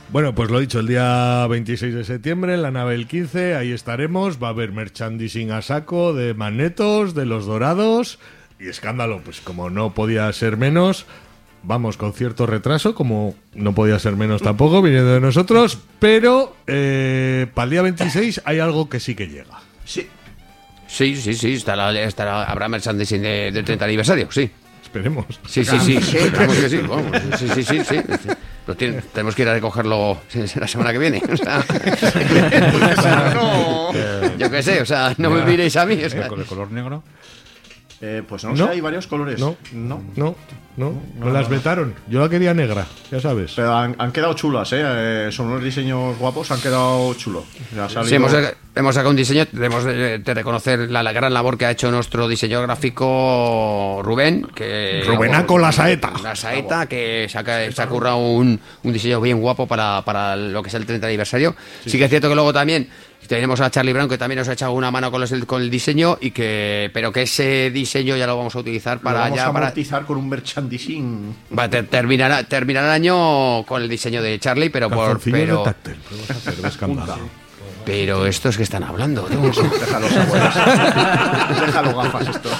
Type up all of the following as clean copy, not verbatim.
Bueno, pues lo dicho, el día 26 de septiembre en la nave del 15, ahí estaremos, va a haber merchandising a saco de Magnetos, de los Dorados y escándalo, pues como no podía ser menos, vamos con cierto retraso, como no podía ser menos tampoco, viniendo de nosotros, pero para el día 26 hay algo que sí que llega. Sí. Sí, habrá merchandising del 30 aniversario, sí. Esperemos. Sí, esperemos que sí, vamos, sí. Tenemos que ir a recogerlo la semana que viene. O sea, no, yo qué sé, o sea, no me miréis a mí. O sea. ¿Con el color negro? Pues no sé, hay varios colores. No las vetaron. Yo la quería negra, ya sabes. Pero han quedado chulas, son unos diseños guapos, han quedado chulos. Sí, hemos sacado un diseño, debemos de reconocer la gran labor que ha hecho nuestro diseñador gráfico Rubén. Rubenaco la saeta. La saeta, que se ha currado un diseño bien guapo para lo que es el 30 aniversario. Sí que es cierto que luego también tenemos a Charlie Brown, que también nos ha echado una mano con el diseño, pero que ese diseño ya lo vamos a utilizar para amortizar con un merchandising. Terminará el año con el diseño de Charlie, pero de táctil, pero estos que están hablando, déjalos abuelos. Déjalo gafas estos.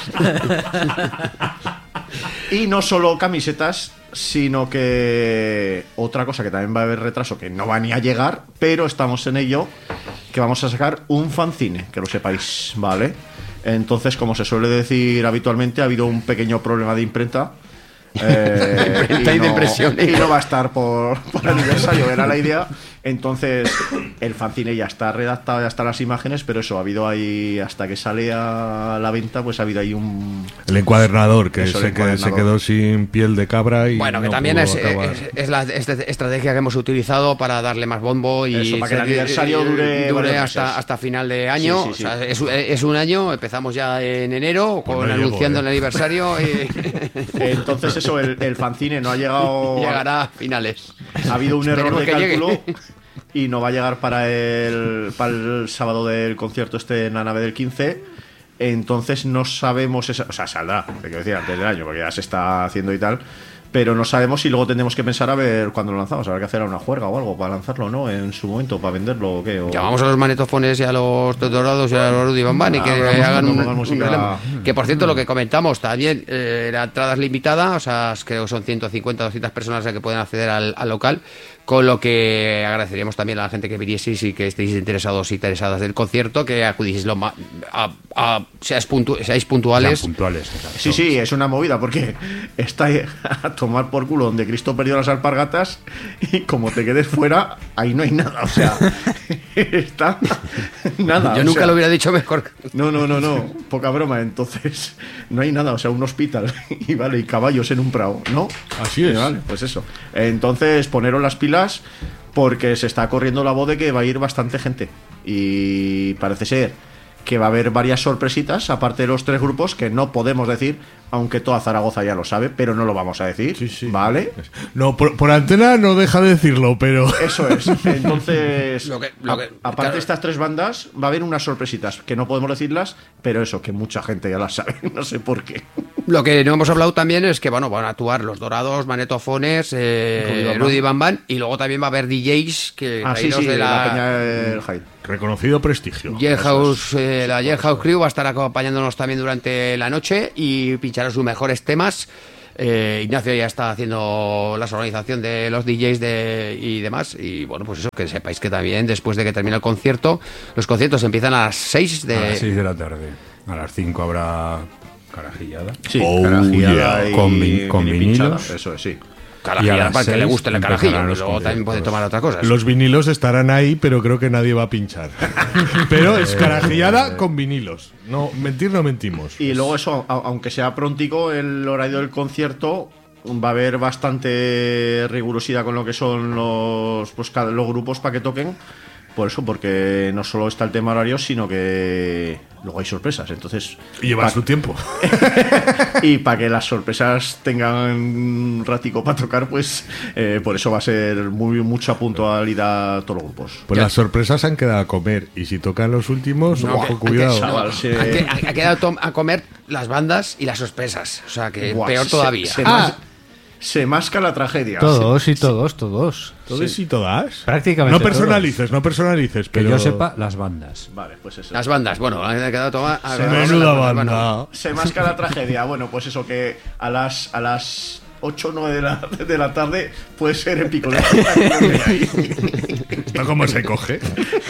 Y no solo camisetas, sino que otra cosa que también va a haber retraso, que no va ni a llegar, pero estamos en ello, que vamos a sacar un fanzine, que lo sepáis, ¿vale? Entonces, como se suele decir habitualmente, ha habido un pequeño problema de imprenta. Y de impresión. Y no va a estar por aniversario, era la idea. Entonces el fanzine ya está redactado, ya están las imágenes, pero eso, ha habido ahí, hasta que sale a la venta, pues ha habido ahí el encuadernador, que se quedó sin piel de cabra. Y bueno, que también es la estrategia que hemos utilizado para darle más bombo y eso, para que el aniversario dure hasta final de año. Sí. O sea, es un año, empezamos ya en enero anunciando el aniversario. Entonces eso, el fanzine no ha llegado. Llegará a finales. Ha habido un error de cálculo y no va a llegar para el sábado del concierto en la nave del 15. Entonces no sabemos, o sea, saldrá, te quiero decir, antes del año, porque ya se está haciendo y tal, pero no sabemos si luego tendremos que pensar a ver cuándo lo lanzamos, habrá que hacer una juerga o algo para lanzarlo, ¿no? En su momento, para venderlo o qué. Llamamos a los magnetofones y a los Dorados y a los Rudy Van Van y que hagan un que por cierto, lo que comentamos también, la entrada es limitada, o sea, creo que son 150 200 personas las que pueden acceder al local, con lo que agradeceríamos también a la gente que vinieseis y que estéis interesados y interesadas del concierto, que acudieseis seáis puntuales. Sí, es una movida, porque está a tomar por culo donde Cristo perdió las alpargatas, y como te quedes fuera, ahí no hay nada, o sea, está nada. Yo nunca lo hubiera dicho mejor. No, poca broma, entonces no hay nada, o sea, un hospital y caballos en un prado, ¿no? Así es. Vale, pues eso. Entonces, poneros las pilas, porque se está corriendo la voz de que va a ir bastante gente y parece ser que va a haber varias sorpresitas, aparte de los 3 grupos, que no podemos decir, aunque toda Zaragoza ya lo sabe, pero no lo vamos a decir, sí. ¿Vale? No, por antena no deja de decirlo, pero... Eso es. Entonces, aparte de estas 3 bandas, va a haber unas sorpresitas, que no podemos decirlas, pero eso, que mucha gente ya las sabe, no sé por qué. Lo que no hemos hablado también es que, van a actuar los Dorados, Magnetofones, Rudy Van Van, y luego también va a haber DJs que de la Peña del Hyde. Reconocido prestigio. La Jailhouse Crew va a estar acompañándonos también durante la noche y pinchará sus mejores temas. Ignacio ya está haciendo la organización de los DJs y demás. Y bueno, pues eso, que sepáis que también después de que termine el concierto, los conciertos empiezan a las 6 de la tarde. A las 5 habrá carajillada. Sí, carajillada con vinilos. Eso es, sí. Carajillada, para que le guste la carajilla, luego también puede tomar otra cosa. Los vinilos estarán ahí, pero creo que nadie va a pinchar. Pero es carajillada con vinilos. No, mentir no mentimos. Y luego eso, aunque sea prontico el horario del concierto, va a haber bastante rigurosidad con lo que son los grupos para que toquen. Por eso, porque no solo está el tema horario, sino que luego hay sorpresas. Entonces, lleva su tiempo. Y para que las sorpresas tengan un ratico para tocar, pues por eso va a ser mucha puntualidad a todos los grupos. Pues las sorpresas han quedado a comer, y si tocan los últimos, ojo, cuidado. Ha quedado a comer las bandas y las sorpresas. O sea que peor todavía. se masca la tragedia. Todos y todos. ¿Todos y todas? Prácticamente No personalices, Que pero... yo sepa, las bandas. Vale, pues eso. Las bandas, bueno, han quedado tomar. Menuda banda. Se masca la tragedia. Bueno, pues eso que a las 8 o 9 de la tarde puede ser en Picoleta. ¿Esto cómo se coge?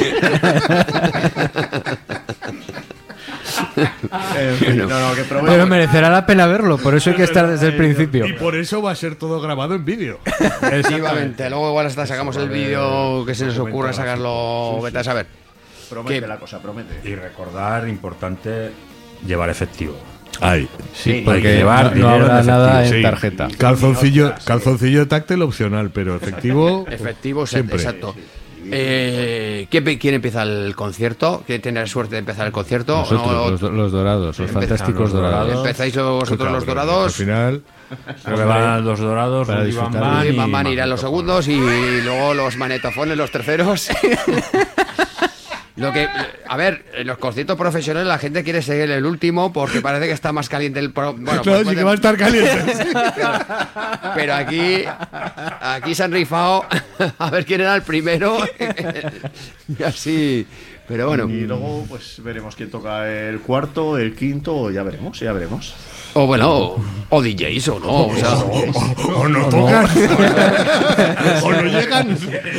Que Pero merecerá la pena verlo, por eso hay que estar desde el principio. Y por eso va a ser todo grabado en vídeo. Efectivamente. Luego igual hasta sacamos el vídeo que se nos ocurra sacarlo. Vete a saber. Promete ¿Qué? la cosa, promete. Y recordar, importante, llevar efectivo. Ay. Sí, hay que porque llevar no dinero habrá en nada en Sí. tarjeta. Calzoncillo táctil opcional, pero efectivo. Efectivo, siempre. exacto. ¿Quién empieza el concierto? ¿Quién tiene la suerte de empezar el concierto? Nosotros, los dorados, los fantásticos los dorados. dorados. ¿Empezáis vosotros los Al dorados? final, Creo que van los dorados, Para Rudy disfrutar. Van Van Sí, y Van Van irán los Magnetophone. segundos y luego los manetofones, los terceros. Lo que, a ver, en los conciertos profesionales la gente quiere seguir el último porque parece que está más caliente el... Bueno, claro, pues sí puede- que va a estar caliente. Pero aquí se han rifado a ver quién era el primero. Y así. Pero bueno. Y luego pues veremos quién toca el cuarto, el quinto, ya veremos. O bueno, o DJs o no. O sea, O no tocan. O no llegan.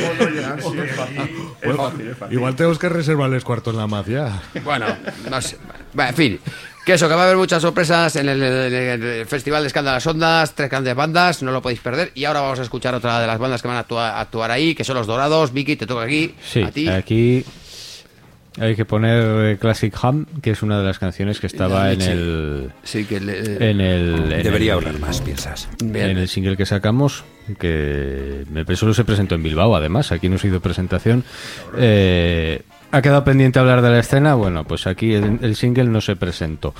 Es fácil. Igual tenemos que reservarles cuarto en la mafia. bueno, no sé. Bueno, en fin. Que eso, que va a haber muchas sorpresas en el Festival de Escándalo las Ondas, 3 grandes bandas, no lo podéis perder. Y ahora vamos a escuchar otra de las bandas que van a actuar ahí, que son los Dorados. Vicky, te toca aquí. Sí, a ti. aquí hay que poner Classic Ham, que es una de las canciones que estaba en el... Sí, que Debería ahorrar más, piensas. Bien. En el single que sacamos, que solo se presentó en Bilbao, además, aquí no se hizo presentación. ¿Ha quedado pendiente hablar de la escena? Bueno, pues aquí el single no se presentó.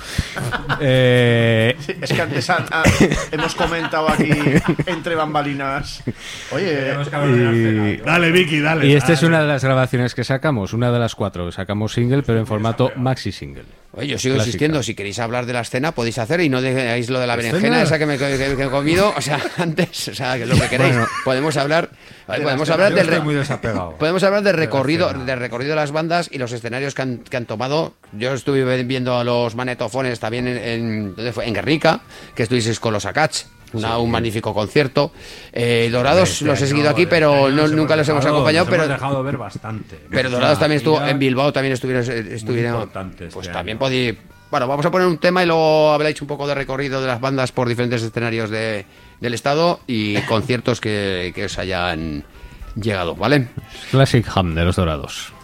Es que antes hemos comentado aquí entre bambalinas. Oye, Dale, Vicky, dale. Y esta es una de las grabaciones que sacamos, una de las 4. Sacamos single, pero en formato maxi single. Oye, yo sigo Clásica. insistiendo, si queréis hablar de la escena podéis hacer y no dejáis lo de la berenjena esa que me he comido, o sea, antes, o sea, que lo que queréis. Podemos hablar Yo estoy muy desapegado. podemos hablar del recorrido de las bandas y los escenarios que han tomado. Yo estuve viendo a los manetofones también ¿dónde fue? En Guernica, que estuvisteis con los Akach. Un magnífico concierto. Dorados los he seguido aquí, pero nunca los hemos acompañado. Hemos Pero dejado ver bastante. Dorados también estuvo en Bilbao, también estuvieron importante este pues año. también podéis. Bueno, vamos a poner un tema y luego habláis un poco de recorrido de las bandas por diferentes escenarios del estado y conciertos que os hayan llegado, ¿vale? Classic Ham de los Dorados.